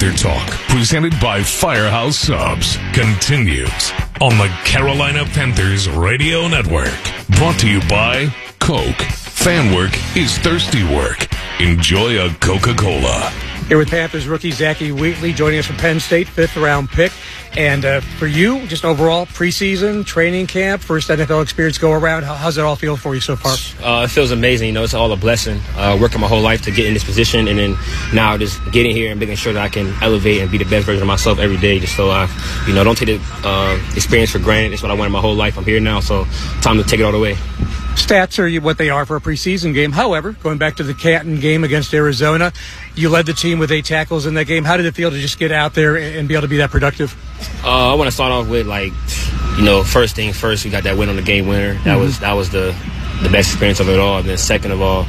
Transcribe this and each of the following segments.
Panther Talk, presented by Firehouse Subs, continues on the Carolina Panthers Radio Network. Brought to you by Coke. Fan work is thirsty work. Enjoy a Coca-Cola. Here with Panthers rookie Zachy Wheatley, joining us from Penn State, 5th-round pick. And for you, just overall, preseason, training camp, first NFL experience go around, how's it all feel for you so far? It feels amazing. You know, it's all a blessing. Working my whole life to get in this position, and then now just getting here and making sure that I can elevate and be the best version of myself every day. Just so I, don't take the experience for granted. It's what I wanted my whole life. I'm here now, so time to take it all the way. Stats are what they are for a preseason game. However, going back to the Canton game against Arizona, you led the team with 8 tackles in that game. How did it feel to just get out there and be able to be that productive? I want to start off with, first things first, we got that win on the game winner. That was the best experience of it all. And then second of all,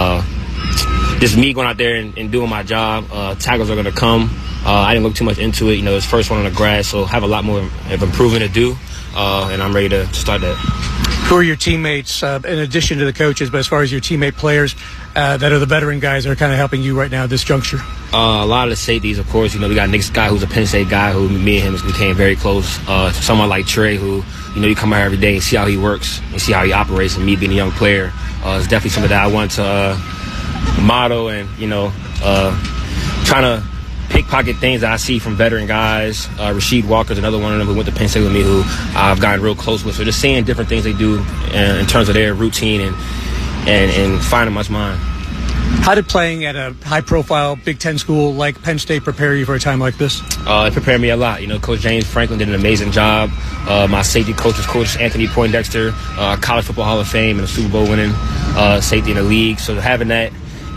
just me going out there and doing my job. Tackles are going to come. I didn't look too much into it. It's first one on the grass, so have a lot more of improvement to do. And I'm ready to start that. Who are your teammates, in addition to the coaches, but as far as your teammate players that are the veteran guys that are kind of helping you right now at this juncture? A lot of the safeties, of course. We got Nick Scott, who's a Penn State guy, who me and him became very close. Someone like Trey, who, you come out here every day and see how he works and see how he operates, and me being a young player, it's definitely something that I want to model and, trying to pickpocket things that I see from veteran guys. Rasheed Walker's another one of them who went to Penn State with me, who I've gotten real close with. So just seeing different things they do in terms of their routine and finding much mine. How did playing at a high-profile Big Ten school like Penn State prepare you for a time like this? It prepared me a lot. Coach James Franklin did an amazing job. My safety coach was Coach Anthony Poindexter, College Football Hall of Fame and a Super Bowl winning safety in the league. So having that,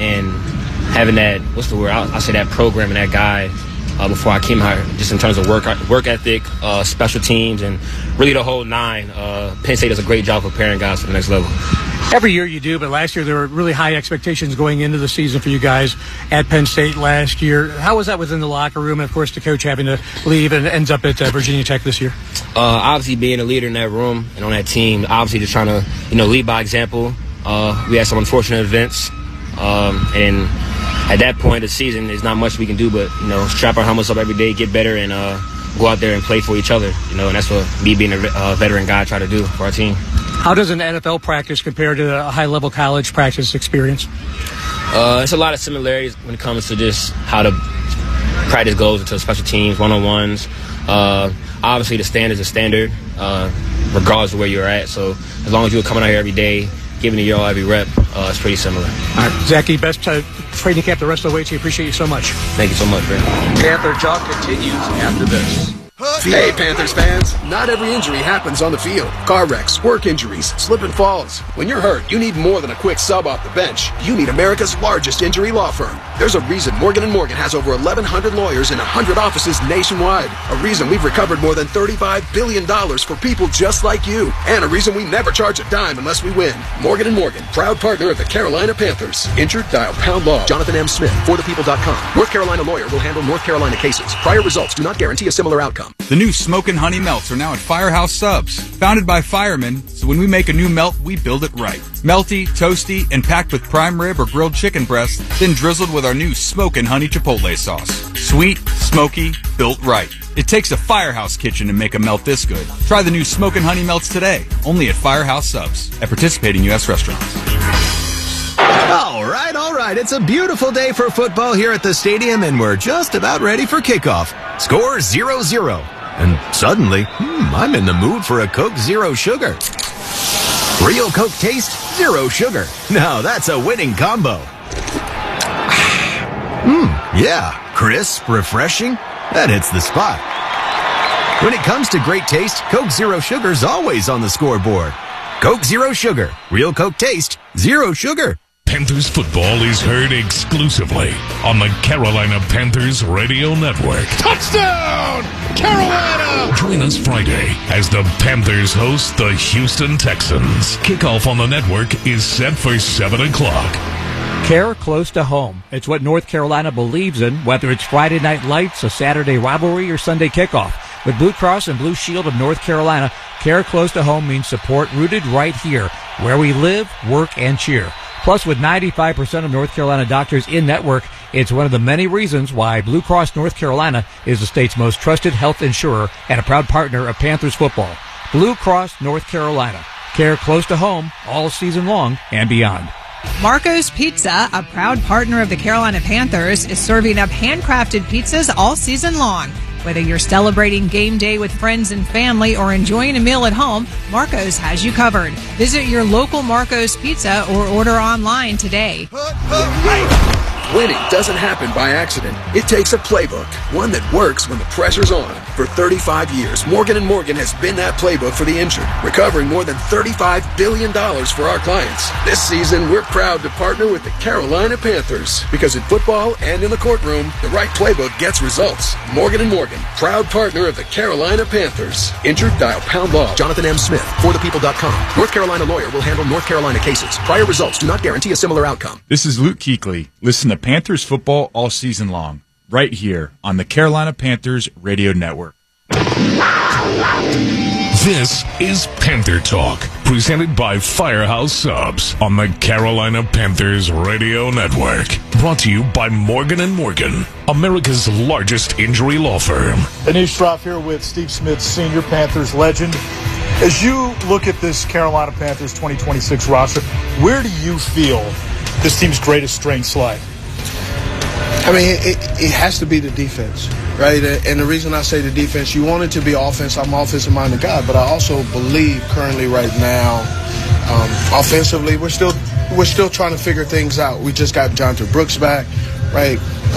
what's the word? I'll say that program and that guy before I came here, just in terms of work ethic, special teams, and really the whole nine. Penn State does a great job preparing guys for the next level. Every year you do, but last year there were really high expectations going into the season for you guys at Penn State last year. How was that within the locker room? And, of course, the coach having to leave and ends up at Virginia Tech this year. Obviously being a leader in that room and on that team, obviously just trying to, lead by example. We had some unfortunate events, and at that point of the season, there's not much we can do but, strap our helmets up every day, get better, and go out there and play for each other, and that's what me being a veteran guy try to do for our team. How does an NFL practice compare to a high-level college practice experience? It's a lot of similarities when it comes to just how the practice goes into special teams, one-on-ones. Obviously, the standard is a standard, regardless of where you're at. So as long as you're coming out here every day, giving it your all every rep, it's pretty similar. All right, Zachy, best training camp the rest of the way to you. Appreciate you so much. Thank you so much, Brent. Panther Talk continues after this. Hey, Panthers fans. Not every injury happens on the field. Car wrecks, work injuries, slip and falls. When you're hurt, you need more than a quick sub off the bench. You need America's largest injury law firm. There's a reason Morgan & Morgan has over 1,100 lawyers in 100 offices nationwide. A reason we've recovered more than $35 billion for people just like you. And a reason we never charge a dime unless we win. Morgan & Morgan, proud partner of the Carolina Panthers. Injured? Dial pound law. Jonathan M. Smith, forthepeople.com. North Carolina lawyer will handle North Carolina cases. Prior results do not guarantee a similar outcome. The new Smokin' Honey Melts are now at Firehouse Subs. Founded by firemen, so when we make a new melt, we build it right. Melty, toasty, and packed with prime rib or grilled chicken breast, then drizzled with our new Smokin' Honey Chipotle sauce. Sweet, smoky, built right. It takes a Firehouse kitchen to make a melt this good. Try the new Smokin' Honey Melts today, only at Firehouse Subs, at participating U.S. restaurants. All right. It's a beautiful day for football here at the stadium, and we're just about ready for kickoff. Score 0-0. And suddenly, I'm in the mood for a Coke Zero Sugar. Real Coke taste, zero sugar. Now that's a winning combo. Yeah, crisp, refreshing. That hits the spot. When it comes to great taste, Coke Zero Sugar's always on the scoreboard. Coke Zero Sugar. Real Coke taste, zero sugar. Panthers football is heard exclusively on the Carolina Panthers Radio Network. Touchdown, Carolina! Join us Friday as the Panthers host the Houston Texans. Kickoff on the network is set for 7 o'clock. Care close to home. It's what North Carolina believes in, whether it's Friday Night Lights, a Saturday rivalry, or Sunday kickoff. With Blue Cross and Blue Shield of North Carolina, care close to home means support rooted right here, where we live, work, and cheer. Plus, with 95% of North Carolina doctors in network, It's one of the many reasons why Blue Cross North Carolina is the state's most trusted health insurer and a proud partner of Panthers football. Blue Cross North Carolina. Care close to home all season long and beyond. Marco's Pizza, a proud partner of the Carolina Panthers, is serving up handcrafted pizzas all season long. Whether you're celebrating game day with friends and family or enjoying a meal at home, Marco's has you covered. Visit your local Marco's Pizza or order online today. Winning doesn't happen by accident. It takes a playbook, one that works when the pressure's on. For 35 years, Morgan & Morgan has been that playbook for the injured, recovering more than $35 billion for our clients. This season, we're proud to partner with the Carolina Panthers, because in football and in the courtroom, the right playbook gets results. Morgan & Morgan, proud partner of the Carolina Panthers. Injured? Dial #law. Jonathan M. Smith, forthepeople.com. North Carolina lawyer will handle North Carolina cases. Prior results do not guarantee a similar outcome. This is Luke Kuechly. Listen to Panthers football all season long, right here on the Carolina Panthers Radio Network. This is Panther Talk, presented by Firehouse Subs on the Carolina Panthers Radio Network. Brought to you by Morgan & Morgan, America's largest injury law firm. Anish Shroff here with Steve Smith, senior Panthers legend. As you look at this Carolina Panthers 2026 roster, where do you feel this team's greatest strengths lie? I mean, it has to be the defense, right? And the reason I say the defense, you want it to be offense. I'm an offensive-minded guy, but I also believe currently right now, offensively, we're still trying to figure things out. We just got Jonathan Brooks back, right?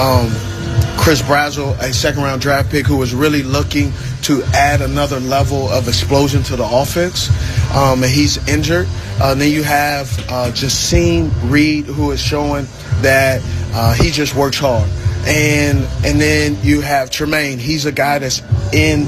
Chris Brazzell, a second-round draft pick who was really looking to add another level of explosion to the offense, and he's injured. Then you have Jaseen Reed, who is showing that he just works hard. And then you have Tremaine. He's a guy that's in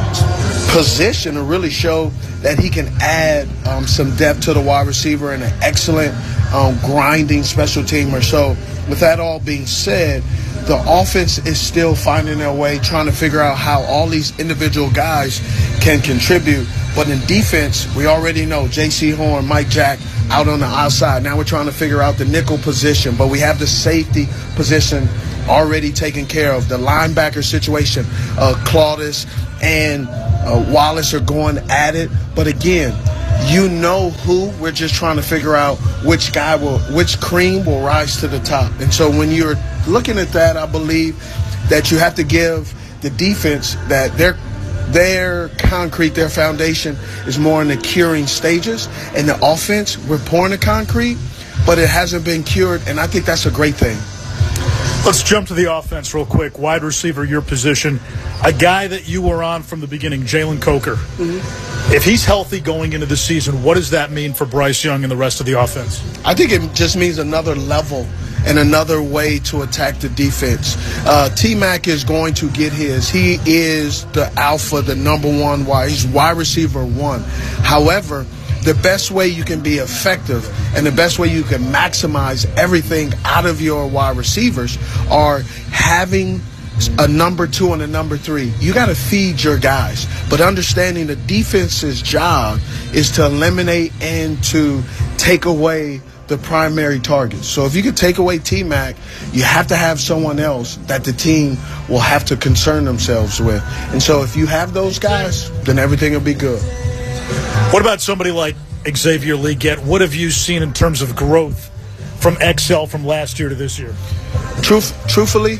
position to really show that he can add some depth to the wide receiver and an excellent grinding special teamer. So with that all being said, the offense is still finding their way, trying to figure out how all these individual guys can contribute. But in defense, we already know J.C. Horn, Mike Jack out on the outside. Now we're trying to figure out the nickel position, but we have the safety position already taken care of. The linebacker situation, Claudius and Wallace are going at it. But again, you know who. We're just trying to figure out which cream will rise to the top. And so when you're looking at that, I believe that you have to give the defense that their concrete, their foundation is more in the curing stages. And the offense, we're pouring the concrete, but it hasn't been cured. And I think that's a great thing. Let's jump to the offense real quick. Wide receiver, your position. A guy that you were on from the beginning, Jalen Coker. Mm-hmm. If he's healthy going into the season, what does that mean for Bryce Young and the rest of the offense? I think it just means another level and another way to attack the defense. T-Mac is going to get his. He is the alpha, the number one he's wide receiver one. However, the best way you can be effective and the best way you can maximize everything out of your wide receivers are having a number two and a number three. You got to feed your guys. But understanding the defense's job is to eliminate and to take away the primary targets. So if you could take away T-Mac, you have to have someone else that the team will have to concern themselves with. And so if you have those guys, then everything will be good. What about somebody like Xavier Legette? What have you seen in terms of growth from XL from last year to this year? Truthfully,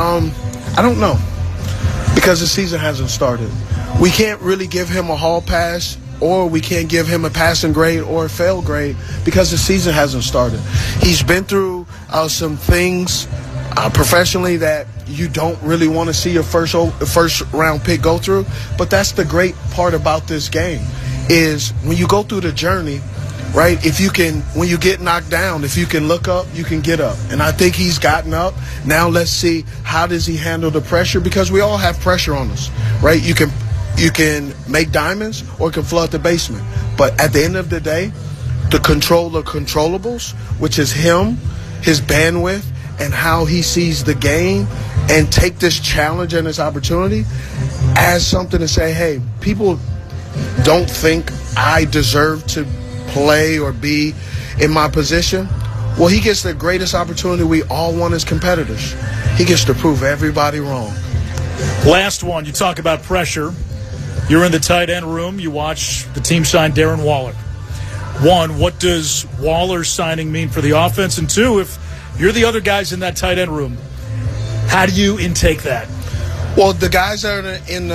I don't know, because the season hasn't started. We can't really give him a hall pass, or we can't give him a passing grade or a fail grade because the season hasn't started. He's been through some things professionally that you don't really want to see your first round pick go through. But that's the great part about this game, is when you go through the journey, right? When you get knocked down, if you can look up, you can get up. And I think he's gotten up. Now let's see, how does he handle the pressure? Because we all have pressure on us, right? You can make diamonds or can flood the basement. But at the end of the day, to control the controllables, which is him, his bandwidth, and how he sees the game, and take this challenge and this opportunity as something to say, hey, people don't think I deserve to play or be in my position. Well, he gets the greatest opportunity we all want as competitors. He gets to prove everybody wrong. Last one, you talk about pressure. You're in the tight end room. You watch the team sign Darren Waller. One, what does Waller's signing mean for the offense? And two, if you're the other guys in that tight end room, how do you intake that? Well, the guys that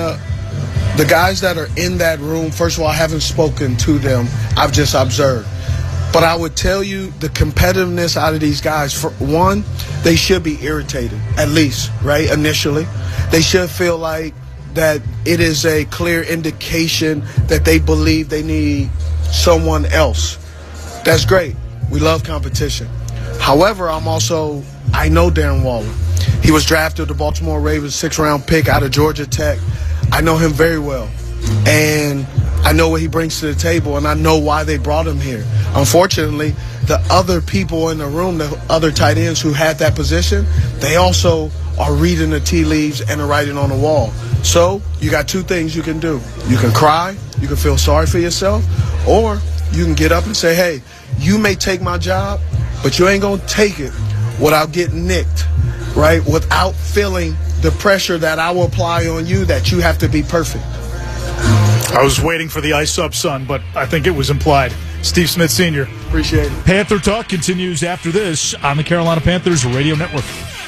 are in that room, first of all, I haven't spoken to them. I've just observed. But I would tell you the competitiveness out of these guys, for one, they should be irritated, at least, right, initially. They should feel like that it is a clear indication that they believe they need someone else. That's great. We love competition. However, I know Darren Waller. He was drafted to Baltimore Ravens, 6th-round pick out of Georgia Tech. I know him very well. And I know what he brings to the table, and I know why they brought him here. Unfortunately, the other people in the room, the other tight ends who had that position, they also are reading the tea leaves and are writing on the wall. So you got two things you can do. You can cry, you can feel sorry for yourself, or you can get up and say, hey, you may take my job, but you ain't going to take it without getting nicked, right? Without feeling the pressure that I will apply on you that you have to be perfect. I was waiting for the ice up, son, but I think it was implied. Steve Smith Sr. Appreciate it. Panther Talk continues after this on the Carolina Panthers Radio Network.